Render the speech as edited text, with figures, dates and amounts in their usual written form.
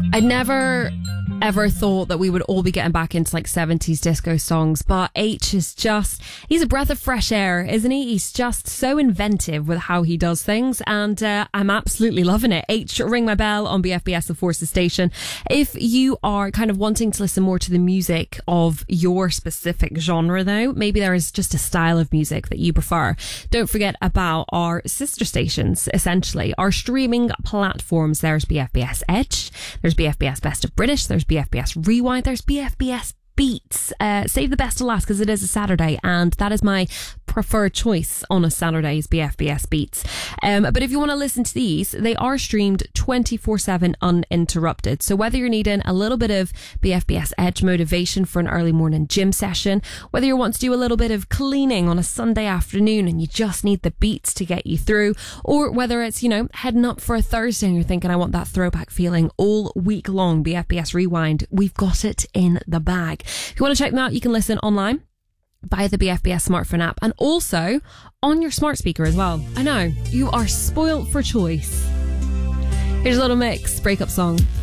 I never ever thought that we would all be getting back into like 70s disco songs, but H is just, he's a breath of fresh air, isn't he? He's just so inventive with how he does things, and I'm absolutely loving it. H, ring my bell on BFBS The Forces station. If you are kind of wanting to listen more to the music of your specific genre though, maybe there is just a style of music that you prefer, don't forget about our sister stations, essentially, our streaming platforms. There's BFBS Edge, there's BFBS Best of British, there's BFBS Rewind, there's BFBS Beats. Save the best to last because it is a Saturday, and that is my preferred choice on a Saturday's BFBS Beats. But if you want to listen to these, they are streamed 24/7 uninterrupted. So whether you're needing a little bit of BFBS Edge motivation for an early morning gym session, whether you want to do a little bit of cleaning on a Sunday afternoon and you just need the beats to get you through, or whether it's, you know, heading up for a Thursday and you're thinking, I want that throwback feeling all week long, BFBS Rewind, we've got it in the bag. If you want to check them out, you can listen online via the BFBS smartphone app and also on your smart speaker as well. I know, you are spoilt for choice. Here's a little mix, breakup song.